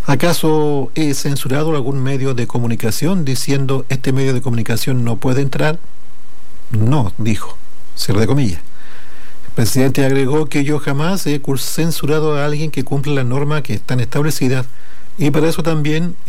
¿Acaso he censurado algún medio de comunicación diciendo este medio de comunicación no puede entrar? No, dijo. Cierre de comillas. El presidente agregó que yo jamás he censurado a alguien que cumple las normas que están establecidas y para eso también